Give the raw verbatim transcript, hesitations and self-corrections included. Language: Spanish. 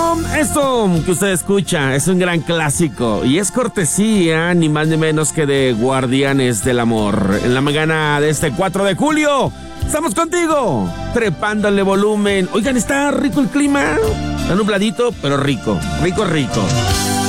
Esto que usted escucha es un gran clásico y es cortesía ni más ni menos que de Guardianes del Amor. En la mañana de este cuatro de julio, estamos contigo, trepándole volumen. Oigan, está rico el clima, está nubladito, pero rico, rico, rico.